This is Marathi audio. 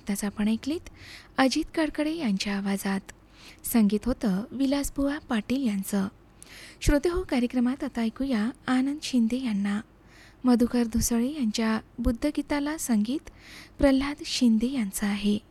आताच आपण ऐकलीत अजित कडकडे यांच्या आवाजात. संगीत होतं विलासबुवा पाटील यांचं. श्रोते हो, कार्यक्रमात आता ऐकूया आनंद शिंदे यांना. मधुकर धुसळे यांच्या बुद्धगीताला संगीत प्रल्हाद शिंदे यांचं आहे.